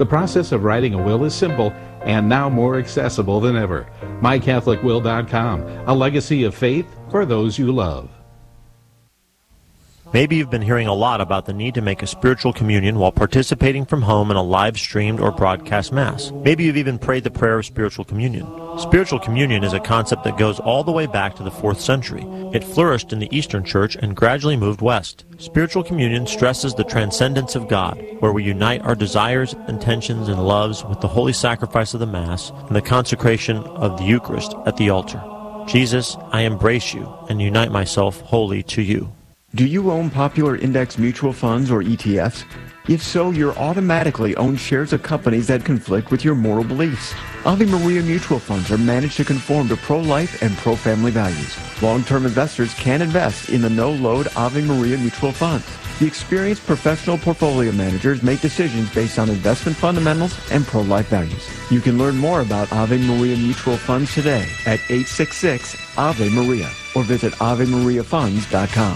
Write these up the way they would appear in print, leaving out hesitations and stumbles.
The process of writing a will is simple and now more accessible than ever. MyCatholicWill.com, a legacy of faith for those you love. Maybe you've been hearing a lot about the need to make a spiritual communion while participating from home in a live-streamed or broadcast Mass. Maybe you've even prayed the prayer of spiritual communion. Spiritual communion is a concept that goes all the way back to the 4th century. It flourished in the Eastern Church and gradually moved west. Spiritual communion stresses the transcendence of God, where we unite our desires, intentions, and loves with the holy sacrifice of the Mass and the consecration of the Eucharist at the altar. Jesus, I embrace you and unite myself wholly to you. Do you own popular index mutual funds or ETFs? If so, you're automatically own shares of companies that conflict with your moral beliefs. Ave Maria mutual funds are managed to conform to pro-life and pro-family values. Long-term investors can invest in the no-load Ave Maria mutual funds. The experienced professional portfolio managers make decisions based on investment fundamentals and pro-life values. You can learn more about Ave Maria mutual funds today at 866-AVE-MARIA or visit AveMariaFunds.com.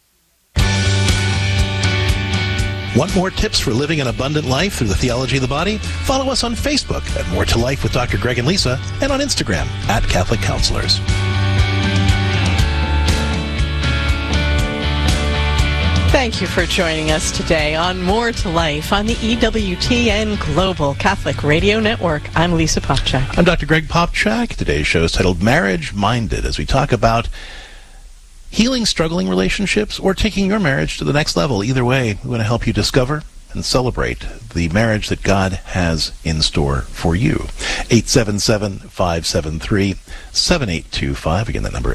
Want more tips for living an abundant life through the theology of the body? Follow us on Facebook at More to Life with Dr. Greg and Lisa, and on Instagram at Catholic Counselors. Thank you for joining us today on More to Life on the EWTN Global Catholic Radio Network. I'm Lisa Popchak. I'm Dr. Greg Popchak. Today's show is titled Marriage Minded, as we talk about healing struggling relationships or taking your marriage to the next level. Either way, we want to help you discover and celebrate the marriage that God has in store for you. 877-573-7825. Again, that number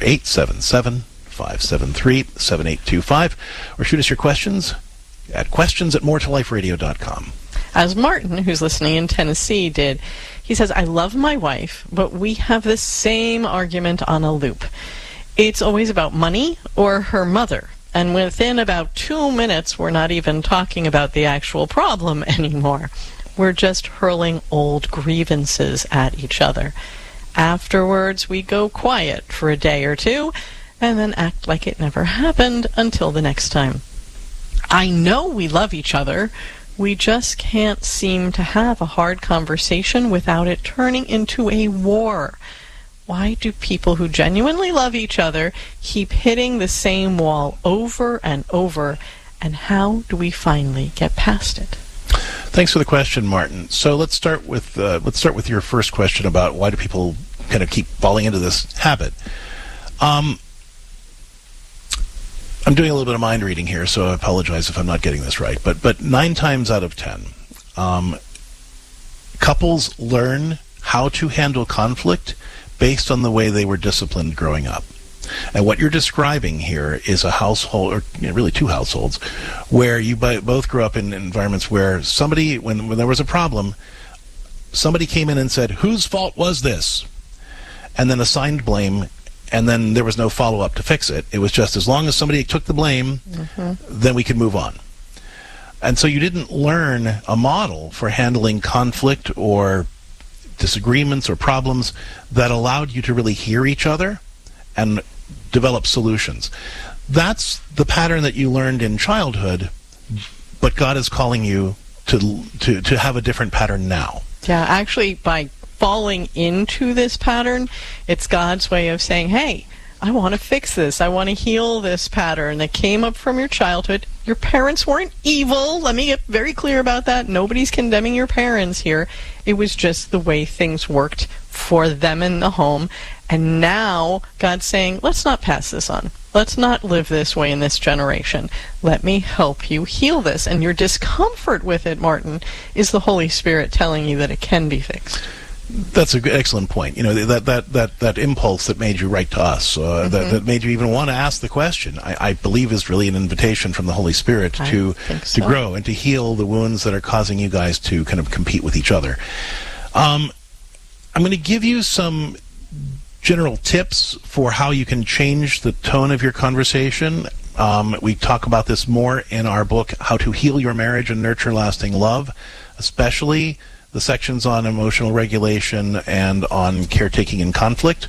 877-573-7825. Or shoot us your questions at questions@moretoliferadio.com. As Martin, who's listening in Tennessee, did, he says, I love my wife, but we have the same argument on a loop. It's always about money or her mother. And within about 2 minutes, we're not even talking about the actual problem anymore. We're just hurling old grievances at each other. Afterwards, we go quiet for a day or two, and then act like it never happened until the next time. I know we love each other. We just can't seem to have a hard conversation without it turning into a war. Why do people who genuinely love each other keep hitting the same wall over and over, and how do we finally get past it? Thanks for the question, Martin. So let's start with your first question about why do people kind of keep falling into this habit. I'm doing a little bit of mind reading here, so I apologize if I'm not getting this right. But 9 times out of 10, couples learn how to handle conflict based on the way they were disciplined growing up. And what you're describing here is a household, or really 2 households, where you both grew up in environments where somebody, when there was a problem, somebody came in and said, whose fault was this? And then assigned blame, and then there was no follow-up to fix it. It was just as long as somebody took the blame, then we could move on. And so you didn't learn a model for handling conflict or disagreements or problems that allowed you to really hear each other and develop solutions. That's the pattern that you learned in childhood, but God is calling you to have a different pattern now. Yeah, actually, by falling into this pattern, it's God's way of saying, hey, I want to fix this. I want to heal this pattern that came up from your childhood. Your parents weren't evil. Let me get very clear about that. Nobody's condemning your parents here. It was just the way things worked for them in the home. And now God's saying, let's not pass this on. Let's not live this way in this generation. Let me help you heal this. And your discomfort with it, Martin, is the Holy Spirit telling you that it can be fixed. That's an excellent point. You know, that impulse that made you write to us, that made you even want to ask the question, I believe is really an invitation from the Holy Spirit to grow and to heal the wounds that are causing you guys to kind of compete with each other. I'm going to give you some general tips for how you can change the tone of your conversation. We talk about this more in our book, How to Heal Your Marriage and Nurture Lasting Love, especially the sections on emotional regulation and on caretaking and conflict.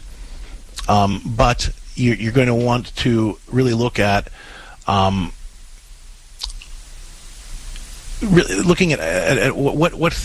But you're going to want to really look at looking at what